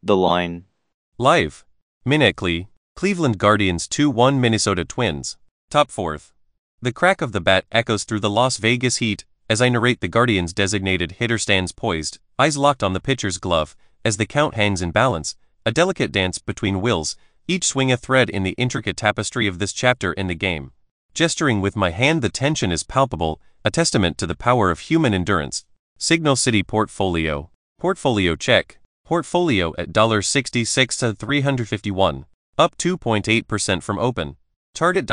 The line. Live. Minnetley, Cleveland Guardians 2-1 Minnesota Twins. Top fourth. The crack of the bat echoes through the Las Vegas heat as I narrate. The Guardians' designated hitter stands poised, eyes locked on the pitcher's glove, as the count hangs in balance, a delicate dance between wills, each swing a thread in the intricate tapestry of this chapter in the game. Gesturing with my hand, the tension is palpable, a testament to the power of human endurance. Signal City Portfolio. Portfolio check. Portfolio at $66 to $351, up 2.8% from open. Target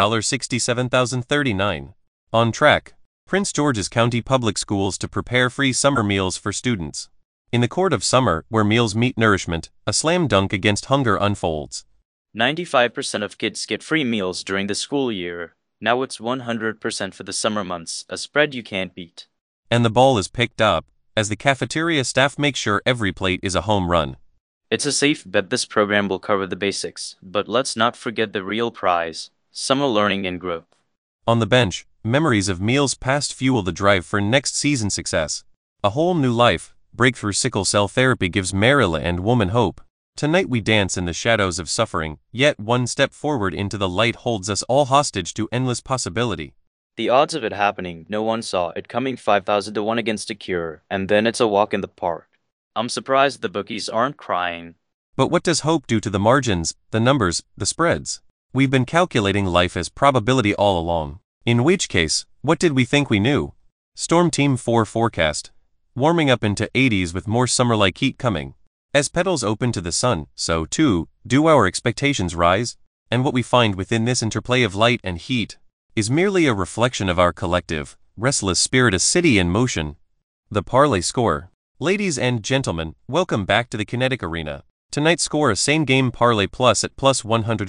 $67,039. On track. Prince George's County Public Schools to prepare free summer meals for students. In the court of summer, where meals meet nourishment, a slam dunk against hunger unfolds. 95% of kids get free meals during the school year. Now it's 100% for the summer months, a spread you can't beat. And the ball is picked up, as the cafeteria staff makes sure every plate is a home run. It's a safe bet this program will cover the basics, but let's not forget the real prize, summer learning and growth. On the bench, memories of meals past fuel the drive for next season's success. A whole new life, breakthrough sickle cell therapy gives Marilla and woman hope. Tonight we dance in the shadows of suffering, yet one step forward into the light holds us all hostage to endless possibility. The odds of it happening, no one saw it coming, 5,000 to 1 against a cure, and then it's a walk in the park. I'm surprised the bookies aren't crying. But what does hope do to the margins, the numbers, the spreads? We've been calculating life as probability all along. In which case, what did we think we knew? Storm Team 4 forecast. Warming up into 80s with more summer-like heat coming. As petals open to the sun, so too, do our expectations rise? And what we find within this interplay of light and heat is merely a reflection of our collective, restless spirit, a city in motion. The parlay score. Ladies and gentlemen, welcome back to the Kinetic Arena. Tonight's score, a same-game parlay plus at plus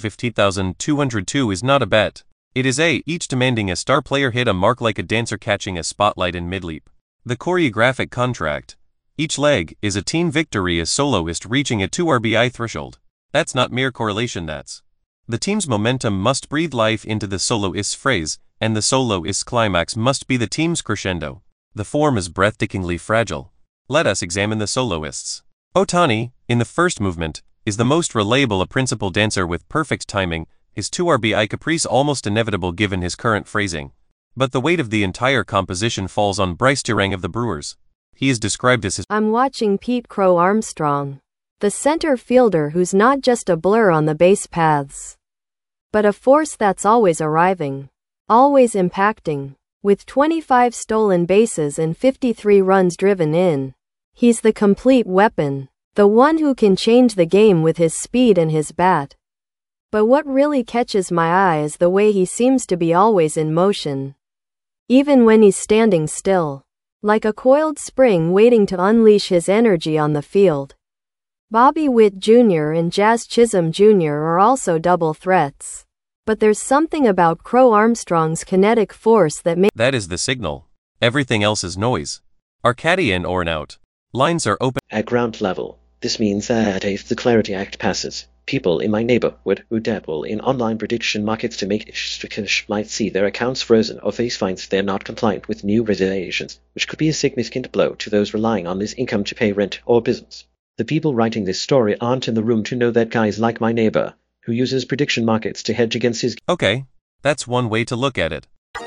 150,202 is not a bet. It is each demanding a star player hit a mark like a dancer catching a spotlight in mid-leap. The choreographic contract. Each leg is a team victory, a soloist reaching a 2 RBI threshold. That's not mere correlation, that's the team's momentum must breathe life into the soloist's phrase, and the soloist's climax must be the team's crescendo. The form is breathtakingly fragile. Let us examine the soloists. Ohtani, in the first movement, is the most reliable, a principal dancer with perfect timing, his 2 RBI caprice almost inevitable given his current phrasing. But the weight of the entire composition falls on Bryce Turang of the Brewers. He is described as his I'm watching Pete Crow Armstrong, the center fielder who's not just a blur on the base paths, but a force that's always arriving, always impacting. With 25 stolen bases and 53 runs driven in, he's the complete weapon, the one who can change the game with his speed and his bat. But what really catches my eye is the way he seems to be always in motion, even when he's standing still, like a coiled spring waiting to unleash his energy on the field. Bobby Witt Jr. and Jazz Chisholm Jr. are also double threats. But there's something about Crow Armstrong's kinetic force that makes... That is the signal. Everything else is noise. Arcadia in or an out. Lines are open. At ground level, this means that if the Clarity Act passes, people in my neighborhood who dabble in online prediction markets to make cash might see their accounts frozen or face fines if they're not compliant with new regulations, which could be a significant blow to those relying on this income to pay rent or business. The people writing this story aren't in the room to know that guys like my neighbor, who uses prediction markets to hedge against his... Okay, that's one way to look at it.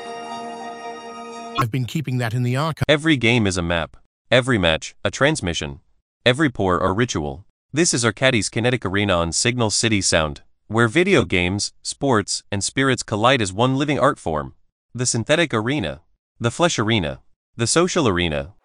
I've been keeping that in the archive. Every game is a map. Every match, a transmission. Every pour or ritual. This is Arcadie's Kinetic Arena on Signal City Sound, where video games, sports, and spirits collide as one living art form. The synthetic arena. The flesh arena. The social arena.